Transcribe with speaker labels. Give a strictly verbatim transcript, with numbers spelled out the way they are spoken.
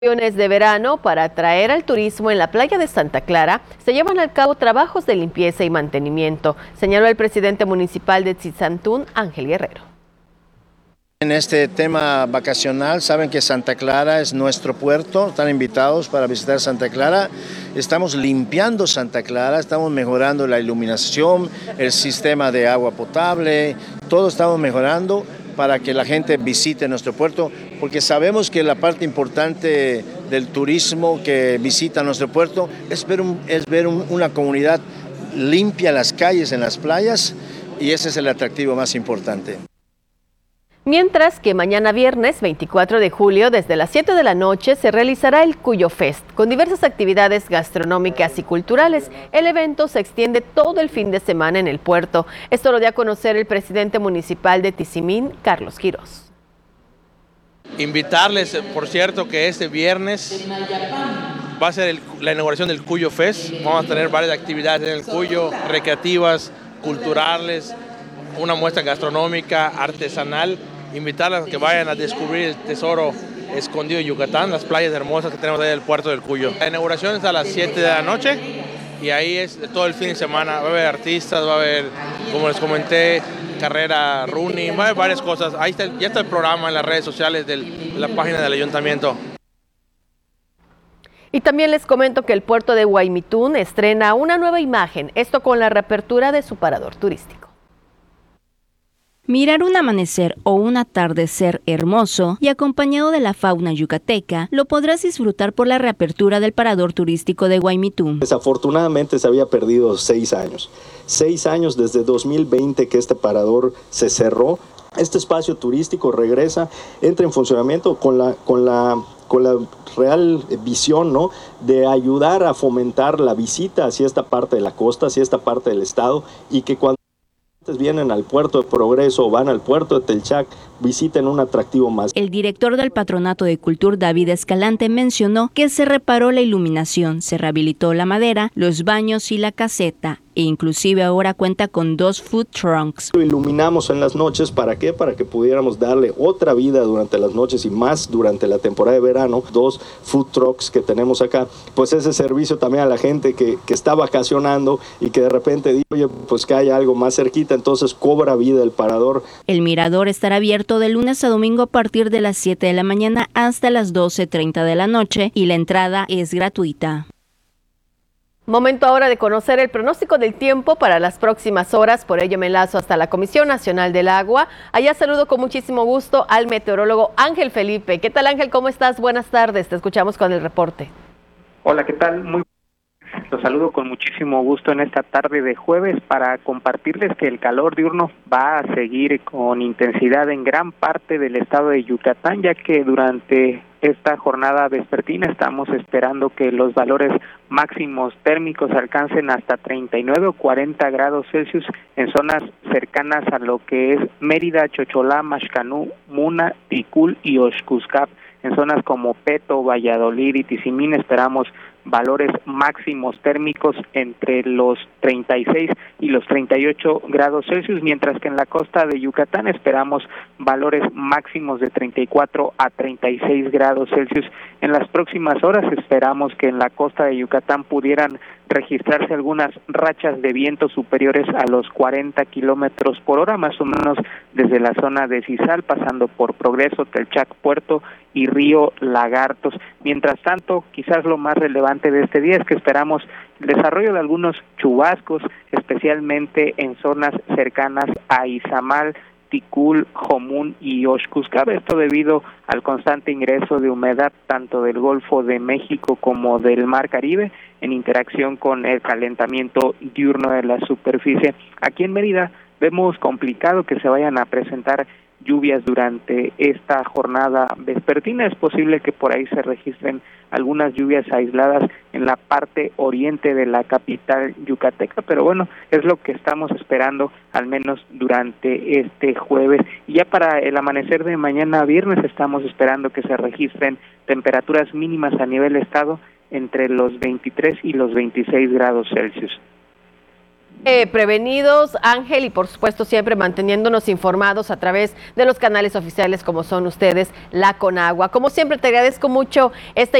Speaker 1: De verano para atraer al turismo en la playa de Santa Clara, se llevan a cabo trabajos de limpieza y mantenimiento, señaló el presidente municipal de Tzitzantún, Ángel Guerrero.
Speaker 2: En este tema vacacional, saben que Santa Clara es nuestro puerto, están invitados para visitar Santa Clara. Estamos limpiando Santa Clara, estamos mejorando la iluminación, el sistema de agua potable, todo estamos mejorando para que la gente visite nuestro puerto, porque sabemos que la parte importante del turismo que visita nuestro puerto es ver, un, es ver un, una comunidad limpia en las calles, en las playas, y ese es el atractivo más importante.
Speaker 1: Mientras que mañana viernes veinticuatro de julio desde las siete de la noche se realizará el Cuyo Fest con diversas actividades gastronómicas y culturales. El evento se extiende todo el fin de semana en el puerto. Esto lo dio a conocer el presidente municipal de Tizimín, Carlos Quirós.
Speaker 3: Invitarles, por cierto, que este viernes va a ser el, la inauguración del Cuyo Fest. Vamos a tener varias actividades en el Cuyo, recreativas, culturales, una muestra gastronómica, artesanal. Invitarlas a que vayan a descubrir el tesoro escondido de Yucatán, las playas hermosas que tenemos ahí del puerto del Cuyo. La inauguración es a las siete de la noche y ahí es todo el fin de semana. Va a haber artistas, va a haber, como les comenté, carrera running, va a haber varias cosas. Ahí está, ya está el programa en las redes sociales del, de la página del ayuntamiento.
Speaker 1: Y también les comento que el puerto de Guaymitún estrena una nueva imagen, esto con la reapertura de su parador turístico.
Speaker 4: Mirar un amanecer o un atardecer hermoso y acompañado de la fauna yucateca lo podrás disfrutar por la reapertura del parador turístico de Guaymitún.
Speaker 5: Desafortunadamente se había perdido seis años. Seis años desde dos mil veinte que este parador se cerró. Este espacio turístico regresa, entra en funcionamiento con la, con la, con la real visión, ¿no?, de ayudar a fomentar la visita hacia esta parte de la costa, hacia esta parte del estado, y que cuando vienen al puerto de Progreso o van al puerto de Telchac, visiten un atractivo más.
Speaker 4: El director del Patronato de Cultura, David Escalante, mencionó que se reparó la iluminación, se rehabilitó la madera, los baños y la caseta, e inclusive ahora cuenta con dos food trucks.
Speaker 5: Lo iluminamos en las noches, ¿para qué? Para que pudiéramos darle otra vida durante las noches y más durante la temporada de verano. Dos food trucks que tenemos acá, pues ese servicio también a la gente que, que está vacacionando y que de repente dice, oye, pues que haya algo más cerquita, entonces cobra vida el parador.
Speaker 4: El mirador estará abierto de lunes a domingo a partir de las siete de la mañana hasta las doce treinta de la noche y la entrada es gratuita.
Speaker 1: Momento ahora de conocer el pronóstico del tiempo para las próximas horas, por ello me enlazo hasta la Comisión Nacional del Agua. Allá saludo con muchísimo gusto al meteorólogo Ángel Felipe. ¿Qué tal, Ángel? ¿Cómo estás? Buenas tardes, te escuchamos con el reporte.
Speaker 6: Hola, ¿qué tal? Muy Los saludo con muchísimo gusto en esta tarde de jueves para compartirles que el calor diurno va a seguir con intensidad en gran parte del estado de Yucatán, ya que durante esta jornada vespertina estamos esperando que los valores máximos térmicos alcancen hasta treinta y nueve o cuarenta grados Celsius en zonas cercanas a lo que es Mérida, Chocholá, Maxcanú, Muna, Ticul y Oxcuscap. En zonas como Peto, Valladolid y Tizimín esperamos valores máximos térmicos entre los treinta y seis y los treinta y ocho grados Celsius, mientras que en la costa de Yucatán esperamos valores máximos de treinta y cuatro a treinta y seis grados Celsius. En las próximas horas esperamos que en la costa de Yucatán pudieran registrarse algunas rachas de viento superiores a los cuarenta kilómetros por hora, más o menos desde la zona de Cizal, pasando por Progreso, Telchac, Puerto y Río Lagartos. Mientras tanto, quizás lo más relevante de este día es que esperamos el desarrollo de algunos chubascos, especialmente en zonas cercanas a Izamal, Ticul, Jomún y Oxcuscab, esto debido al constante ingreso de humedad tanto del Golfo de México como del Mar Caribe en interacción con el calentamiento diurno de la superficie. Aquí en Mérida vemos complicado que se vayan a presentar lluvias durante esta jornada vespertina. Es posible que por ahí se registren algunas lluvias aisladas en la parte oriente de la capital yucateca, pero bueno, es lo que estamos esperando al menos durante este jueves. Y ya para el amanecer de mañana viernes estamos esperando que se registren temperaturas mínimas a nivel estado entre los veintitrés y los veintiséis grados Celsius.
Speaker 1: Eh, prevenidos, Ángel, y por supuesto siempre manteniéndonos informados a través de los canales oficiales como son ustedes, la Conagua. Como siempre, te agradezco mucho esta